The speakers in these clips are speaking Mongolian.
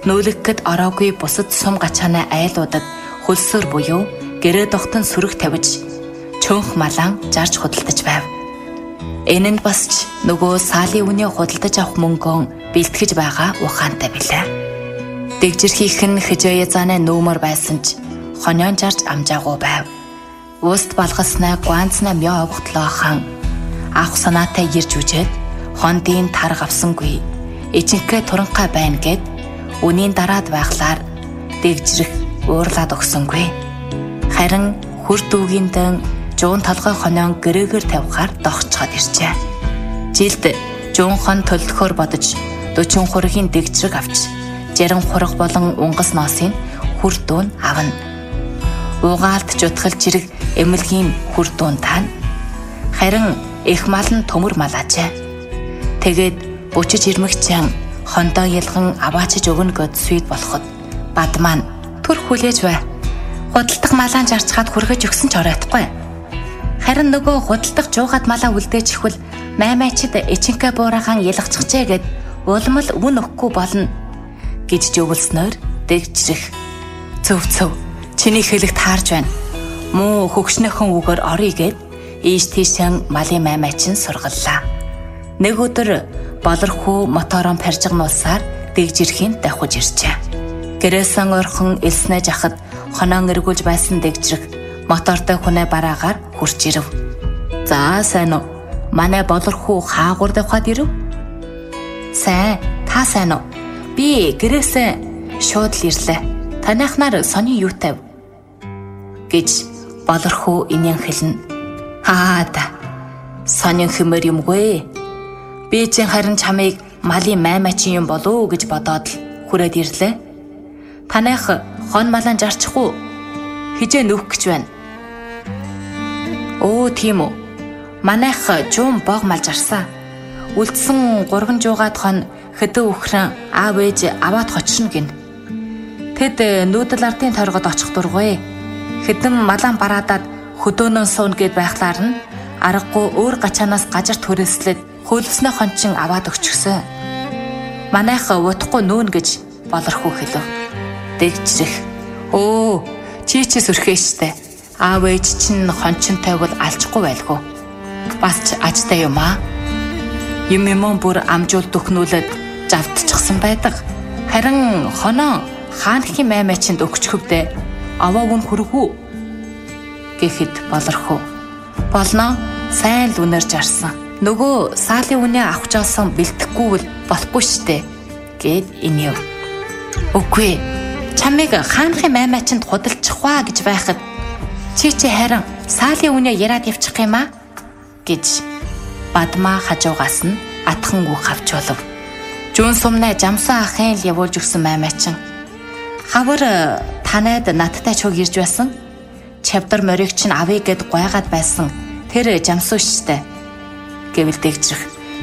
нүүлэггэд ороогүй бусад сум гачааны айлуудад хөлсөөр буюу гэрээ тогтон сүрэг тавьж чөнх малан жарж худалдаж байв. Энэ нь бас ч нөгөө саалын үний худалдаж авах мөнгөө бэлтгэж байгаа ухаантай билээ. Дэгжирхийх нь хижээ зааны нүүмөр байсан ч хонион жарж амжаагүй байв. Уст балгаснаа гуанцнаа мё овогтлоо хан авах санаатай ирж үжээд хондын тарга авсангүй ичинхэ туранхай байна гэд үнийн дараад байхлаар дэгжрэх уурлаад өгсөнгүй. Харин хүр дүүгиндэн жуун толгой хонион гэрээгээр тавихаар догчход иржээ. Жилд жуун хон төлөхөөр бодож 40 хургийн дэгжрэг авч 60 хураг болон унгас ноосыг хүр дүүн авна. Угаалт жутгал жирэг эмэлгийн хүр дүүн таана. Харин их мал нь төмөр мал ажээ. Тэгээд бүчиж ирмэгчэн хондоо ялган аваачиж өгнө гэд сүйд болоход бад маань түр хүлээж бай. Худалдах малаа жарчгаад хүргэж өгсөн ч оройтгүй. Харин нөгөө худалдах жуугаад малаа үлдээж ихвэл маймайчид ичинхэ буураахан ялгчихжээ гэд улмал үн өгөхгүй болно гэж жөвлснөөр дэгжрэх. Цөв чиний хэлэг таарж байна. Муу хөгшнөхэн үгээр орё гэд ийш тийшэн малын маймайчин сургаллаа. Нэг өдөр болорхуу моторон паржигнуулсаар дэгжирхийн давхиж иржээ. Гэрээсэн орхон элснэж ахад хоноон эргүүлж байсан дэгжрэх мотортой хүнээ бараагаар хурж ирэв. За сайн уу? Манай болорхуу хаагур давхад ирэв. Сайн, та сайн уу? Би гэрээсэн шууд л ирлээ. Танайхнаар сони юу тавь? Гэж болорхуу инээн хэлнэ. Да. Сонин хэмээр юмгүй. Би чинь харин чамайг малын маймачин юм болов гэж бодоод л хүрээд ирлээ. Танайх хон малан жарчихгүй. Хижээ нүүх гэж байна. Тийм үү. Манайх жуун бог мал жарсан. Үлдсэн 3 жуугаад хон хэдэн үхрэн аав ээж аваад хочрно гин. Тэд нүүдэл ардын торгод очих дургүй. Хэдэн малан бараадаад хөдөөнөө суун гэд байхлаар нь аргагүй өөр гачаанаас гажар төрөслөд хөлснөө хончин аваад өгчихсөн. Манайх удахгүй нүүн гэж болорхуу хэлв. Дэгжрэх. Чи сөрхөө штэ. Аав ээж чинь хончинтай бол алчихгүй байлгүй. Бас ч ажтай юм аа. Юм бүр амжуул дөхнүүлээд завдчихсан байдаг. Харин хоноо хаанхийн маймайчинд өгчхөвдөө аваа үн хүргүү гэхэд болорхуу. Болно, сайн л үнээр жарсан. Нөгөө саалын үнэ авч олсон бэлтгэхгүйвэл болохгүй штэ гэд инэв. Үгүй. Чамайг хаанхийн маймайчинд худалчихваа гэж байхад чи харин саалын үнэ яриад явчих юм аа гэж бадмаа хажуугаас нь атхан үг авч болов. Жуун сумнаа жамсан ахын л явуулж өгсөн маймайчин. Хавар танайд надтай чуг ирж байсан. Чавдар морийг чинь авъя гэд гойгаад байсан. Тэр жамсуу штэ гэвэл дэгжрэх.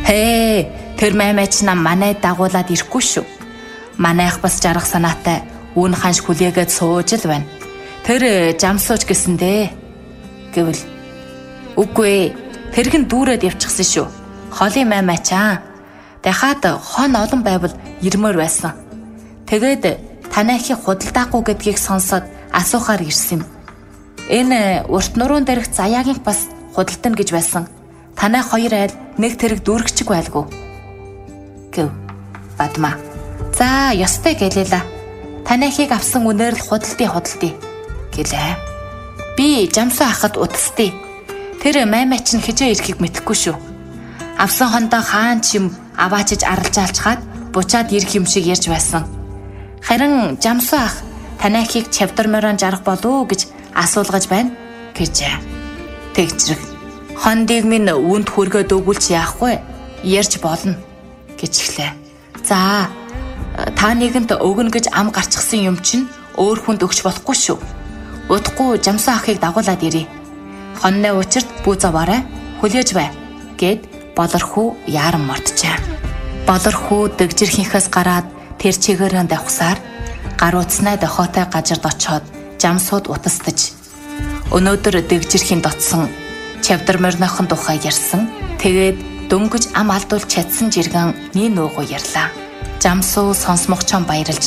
Тэр маймайч нам манай дагуулад ирэхгүй шүү. Манайх бас жаргах санаатай үн ханш хүлээгээд сууж л байна. Тэр жамсууч гэсэндээ гэвэл үгүй тэрхэн дүүрээд явчихсан шүү. Холын маймайчаа. Дахиад хон олон байвал ирмээр байсан. Тэгээд танайхыг худалдаахгүй гэдгийг сонсоод асуухаар ирсэн юм. Энэ урт нуруунд дээрх заяагийн бас худалдана гэж байсан. Танай хоёр айл нэг тэрэг дүүргчиг байлгүй гэв бадмаа. За ёстой гэлээ. Танайхыг авсан үнээр л худалдъя гэлээ. Би жамсуу ахад утасдээ. Тэр маймайч нь хижээ ирэхийг мэдэхгүй шүү. Авсан хондоо хаан чим аваачиж аралж алчхаад бучаад ирэх юм шиг ярьж байсан. Харин жамсуу ах танайхыг чавдар морон жарах болов гэж асуулгаж байна гэжээ. Тэгжрэг. Хондыг минь үүнд хүргээд өгүүлж яахгүй ярьж болно гэж эхлэв. За та нэгэнт өгнө гэж ам гарчихсан юм чинь өөр хүнд өгч болохгүй шүү. Удахгүй жамсуу ахыг дагуулад ирээ. Хонны учирт бүү заваарай хүлээж бай гэд болорхуу яаран морджээ. Болорхуу дэгжирхийнхээс гараад тэр чигээрэн давхсаар гарууцнаа дохоотой гажирд очоод жамсууд утастаж өнөөдөр дэгжирхийн дотсон чавдар морныхон тухай ярьсан. Тэгээд дөнгөж ам алдуулж чадсан жиргэн нэг нуугу ярьлаа. Жамсуу сонсмогчон баярлж